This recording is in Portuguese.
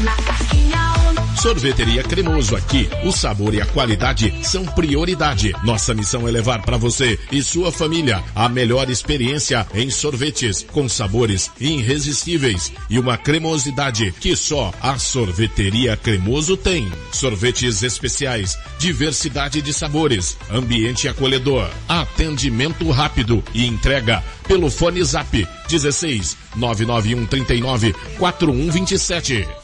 Sorveteria Cremoso, aqui o sabor e a qualidade são prioridade. Nossa missão é levar para você e sua família a melhor experiência em sorvetes, com sabores irresistíveis e uma cremosidade que só a Sorveteria Cremoso tem. Sorvetes especiais, diversidade de sabores, ambiente acolhedor, atendimento rápido e entrega pelo fone Zap 16 991 39 4127.